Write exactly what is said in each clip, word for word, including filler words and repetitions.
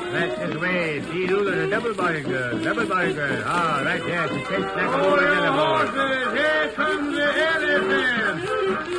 That's this way. See, Lula, the double body girl. Double body girl. Ah, right there. She takes like a boy in the horses, here comes the elephant.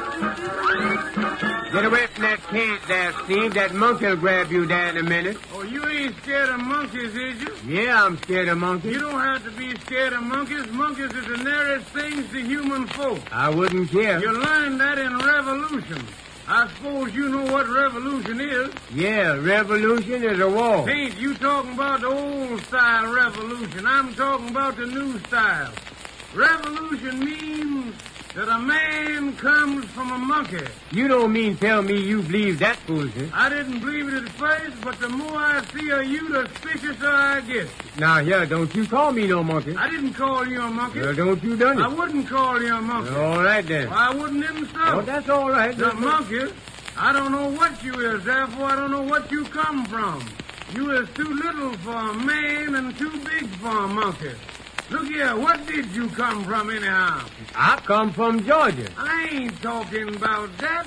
Get away from that tent there, Steve. That monkey'll grab you there in a minute. Oh, you ain't scared of monkeys, is you? Yeah, I'm scared of monkeys. You don't have to be scared of monkeys. Monkeys is the nearest things to human folk. I wouldn't care. You learned that in revolution. I suppose you know what revolution is. Yeah, revolution is a war. Ain't you talking about the old style revolution? I'm talking about the new style. Revolution means that a man comes from a monkey. You don't mean tell me you believe that foolishness. I didn't believe it at first, but the more I see of you, the suspiciouser I get. Now, here, don't you call me no monkey. I didn't call you a monkey. Well, don't you done it. I wouldn't call you a monkey. All right, then. Well, I wouldn't even so. Oh, that's all right. The monkey, I don't know what you is, therefore I don't know what you come from. You is too little for a man and too big for a monkey. Look here, what did you come from anyhow? I come from Georgia. I ain't talking about that.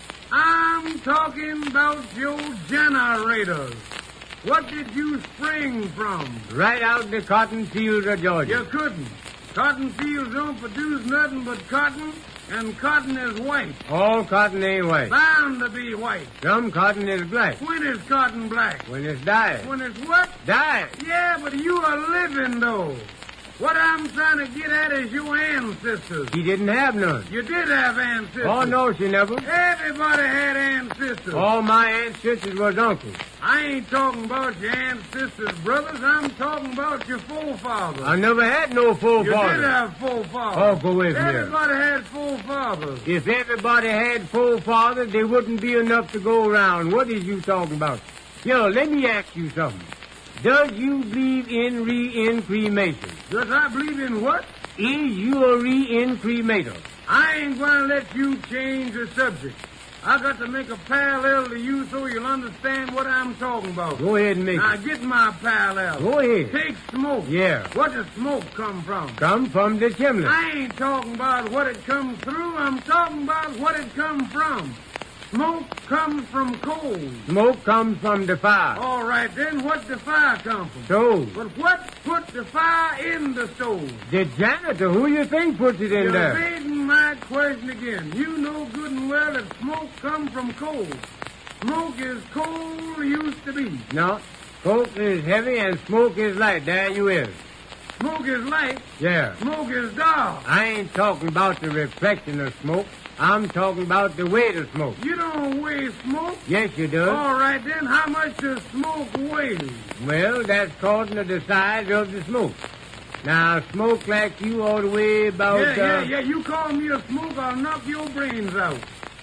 I'm talking about your generators. What did you spring from? Right out the cotton fields of Georgia. You couldn't. Cotton fields don't produce nothing but cotton, and cotton is white. All cotton ain't white. Bound to be white. Some cotton is black. When is cotton black? When it's dyed. When it's what? Dyed. Yeah, but you are living, though. What I'm trying to get at is your ancestors. He didn't have none. You did have ancestors. Oh, no, she never. Everybody had ancestors. All my ancestors was uncles. I ain't talking about your ancestors' brothers. I'm talking about your forefathers. I never had no forefathers. You did have forefathers. Oh, go away from here. Everybody had forefathers. If everybody had forefathers, there wouldn't be enough to go around. What is you talking about? Yo, let me ask you something. Does you believe in re-in-cremation? Does I believe in what? Is you a re-in-cremator? I ain't going to let you change the subject. I got to make a parallel to you so you'll understand what I'm talking about. Go ahead and make now, it. Now, get my parallel. Go ahead. Take smoke. Yeah. What does smoke come from? Come from the chimney. I ain't talking about what it comes through. I'm talking about what it comes from. Smoke comes from coal. Smoke comes from the fire. All right, then what the fire come from? Stove. But what put the fire in the stove? The janitor. Who you think puts it in You're there? You're evading my question again. You know good and well that smoke comes from coal. Smoke is coal used to be. No. Coke is heavy and smoke is light. There you is. Smoke is light. Yeah. Smoke is dark. I ain't talking about the reflection of smoke. I'm talking about the weight of smoke. You don't weigh smoke? Yes, you do. All right, then, how much does smoke weigh? Well, that's according to the size of the smoke. Now, smoke like you all the way about... Yeah, uh... yeah, yeah. You call me a smoke, I'll knock your brains out.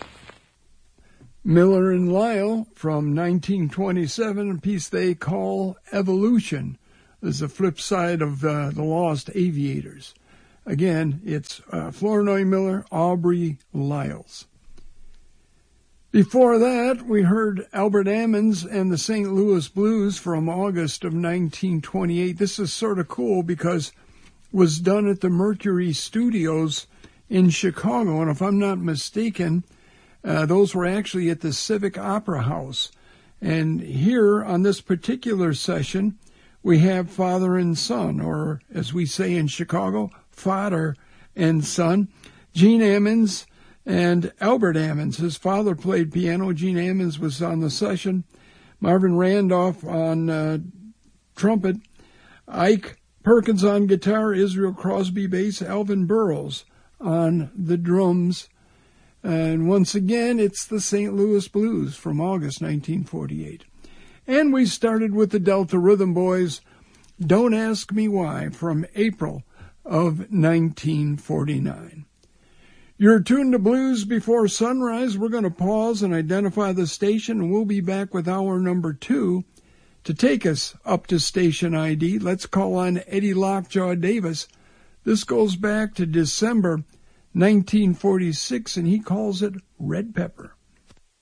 Miller and Lyle from nineteen twenty-seven, a piece they call Evolution. This is the flip side of uh, The Lost Aviators. Again, it's uh, Flournoy Miller, Aubrey Lyles. Before that, we heard Albert Ammons and the Saint Louis Blues from August of nineteen twenty-eight. This is sort of cool because it was done at the Mercury Studios in Chicago. And if I'm not mistaken, uh, those were actually at the Civic Opera House. And here on this particular session, we have father and son, or as we say in Chicago, father and son, Gene Ammons and Albert Ammons. His father played piano. Gene Ammons was on the session. Marvin Randolph on uh, trumpet. Ike Perkins on guitar. Israel Crosby bass. Alvin Burroughs on the drums. And once again, it's the Saint Louis Blues from August nineteen forty-eight. And we started with the Delta Rhythm Boys, Don't Ask Me Why, from April of nineteen forty-nine. You're tuned to Blues Before Sunrise. We're going to pause and identify the station, and we'll be back with hour number two. To take us up to station I D, let's call on Eddie Lockjaw Davis. This goes back to December nineteen forty-six, and he calls it Red Pepper.